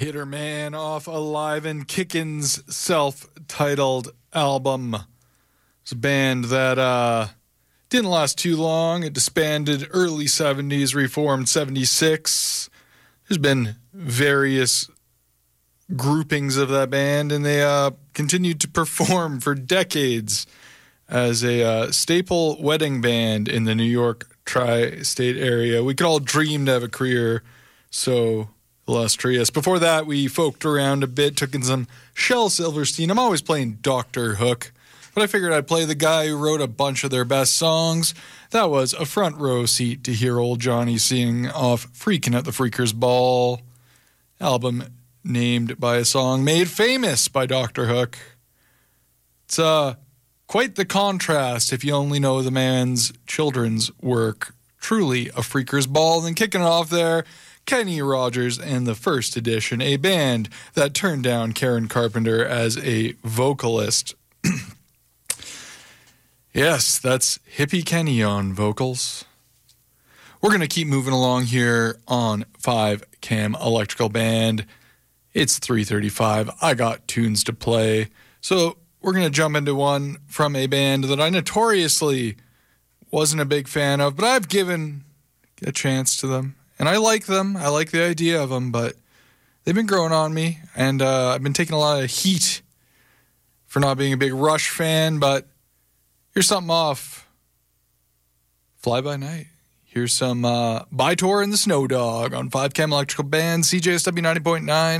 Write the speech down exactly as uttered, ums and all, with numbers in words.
Hitter Man off Alive and Kickin's self-titled album. It's a band that uh, didn't last too long. It disbanded early seventies, reformed seventy-six. There's been various groupings of that band, and they uh, continued to perform for decades as a uh, staple wedding band in the New York tri-state area. We could all dream to have a career so illustrious. Before that, we folked around a bit, took in some Shel Silverstein. I'm always playing Doctor Hook, but I figured I'd play the guy who wrote a bunch of their best songs. That was a front row seat to hear old Johnny sing off Freakin' at the Freakers Ball, album named by a song made famous by Doctor Hook. It's uh, quite the contrast if you only know the man's children's work. Truly a Freakers Ball. Then kicking it off there, Kenny Rogers and the First Edition, a band that turned down Karen Carpenter as a vocalist. Yes, that's Hippie Kenny on vocals. We're going to keep moving along here on five Cam Electrical Band. It's three thirty-five. I got tunes to play. So we're going to jump into one from a band that I notoriously wasn't a big fan of, but I've given a chance to them. And I like them. I like the idea of them, but they've been growing on me. And uh, I've been taking a lot of heat for not being a big Rush fan, but here's something off Fly By Night. Here's some uh, By Tor and the Snow Dog on five Cam Electrical Band, C J S W ninety point nine.